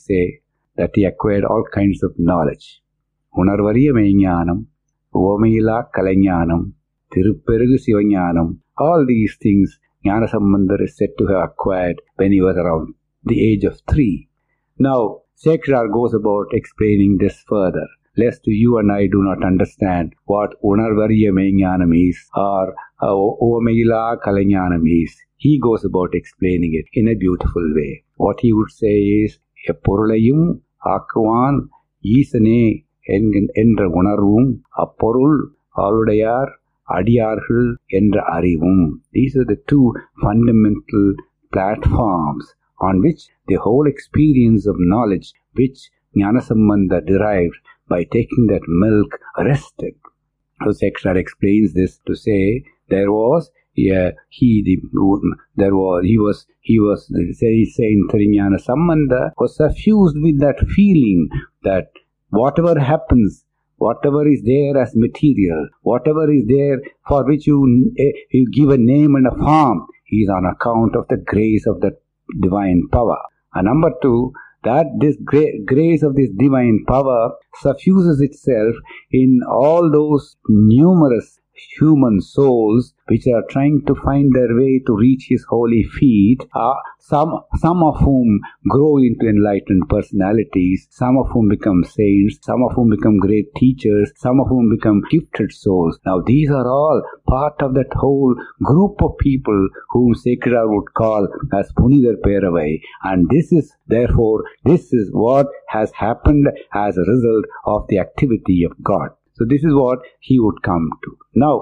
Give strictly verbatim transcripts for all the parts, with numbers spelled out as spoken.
say that he acquired all kinds of knowledge. Unarvariya Meññanam, Uvamiyila Kalaññanam, Tirupperugu Sivaññanam, all these things Gnanasambandar is said to have acquired when he was around the age of three. Now, Sekshar goes about explaining this further, lest you and I do not understand what Unarvariya Meññanam is or Uvamiyila Kalaññanam is. He goes about explaining it in a beautiful way. What he would say is, எப்பொருளையும் ஆக்குவான் ஈசனே என்ற உணர்வும் அப்பொருள் ஆளுடையார் அடியார்கள் என்ற அறிவும். These are the two fundamental platforms on which the whole experience of knowledge which Gnanasambandha derived by taking that milk rested. So Sekshar explains this to say there was Yeah, he the there was he was he was saying Gnanasambandha was suffused with that feeling that whatever happens, whatever is there as material, whatever is there for which you you give a name and a form, is on account of the grace of that divine power. And number two, that this gra- grace of this divine power suffuses itself in all those numerous human souls which are trying to find their way to reach his holy feet, uh, some, some of whom grow into enlightened personalities, some of whom become saints, some of whom become great teachers, some of whom become gifted souls. Now these are all part of that whole group of people whom Sekshar would call as Punidar Peravai, and this is therefore, this is what has happened as a result of the activity of God. So this is what he would come to. Now,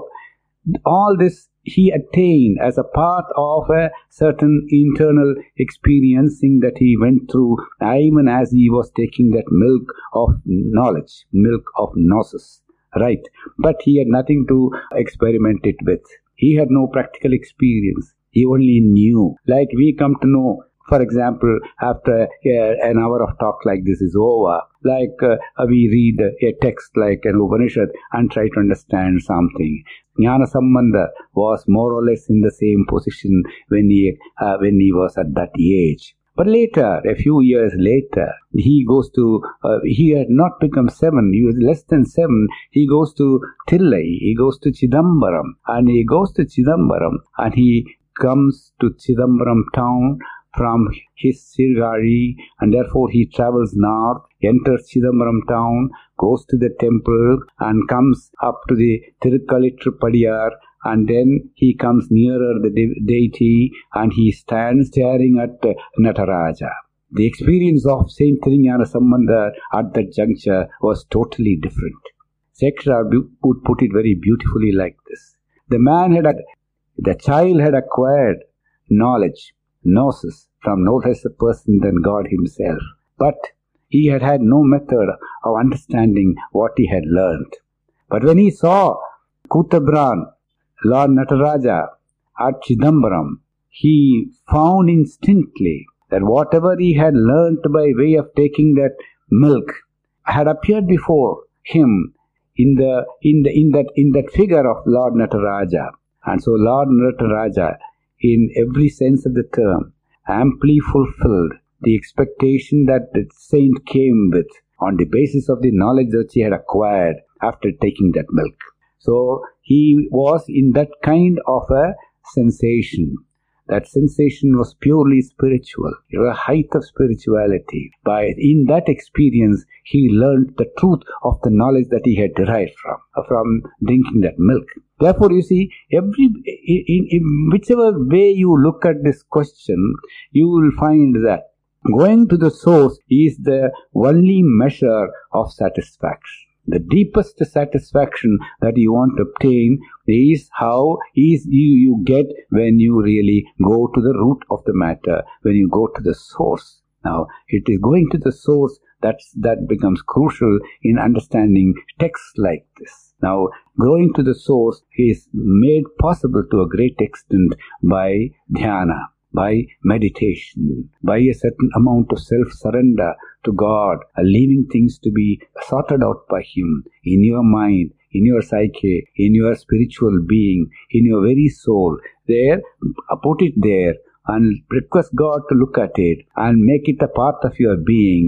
all this he attained as a part of a certain internal experiencing that he went through even as he was taking that milk of knowledge, milk of gnosis, right? But he had nothing to experiment it with. He had no practical experience. He only knew. Like we come to know, for example, after uh, an hour of talk like this is over, like uh, we read a text like an Upanishad and try to understand something. Gnanasambandha was more or less in the same position when he uh, when he was at that age. But later, a few years later, he goes to, uh, he had not become seven, he was less than seven, he goes to Thillai, he goes to Chidambaram, and he goes to Chidambaram, and he comes to Chidambaram town from his Sirgari, and therefore he travels north, enters Chidambaram town, goes to the temple, and comes up to the Tirukalitrupadiyar, and then he comes nearer the de- deity, and he stands staring at uh, Nataraja. The experience of Saint Gnanasambandha at that juncture was totally different. Sekshar would put it very beautifully like this. The man had, the child had acquired knowledge, gnosis, from no less a person than God himself. But he had had no method of understanding what he had learnt. But when he saw Kutabran, Lord Nataraja, at Chidambaram, he found instantly that whatever he had learnt by way of taking that milk had appeared before him in the in the in that in that figure of Lord Nataraja. And so Lord Nataraja, in every sense of the term, amply fulfilled the expectation that the saint came with on the basis of the knowledge that he had acquired after taking that milk. So he was in that kind of a sensation. That sensation was purely spiritual. It was a height of spirituality. By in that experience, he learned the truth of the knowledge that he had derived from, from drinking that milk. Therefore, you see, every in, in whichever way you look at this question, you will find that going to the source is the only measure of satisfaction. The deepest satisfaction that you want to obtain is how is you, you get when you really go to the root of the matter, when you go to the source. Now, it is going to the source that's, that becomes crucial in understanding texts like this. Now, going to the source is made possible to a great extent by dhyana, by meditation, by a certain amount of self-surrender to God, leaving things to be sorted out by Him in your mind, in your psyche, in your spiritual being, in your very soul. There, put it there and request God to look at it and make it a part of your being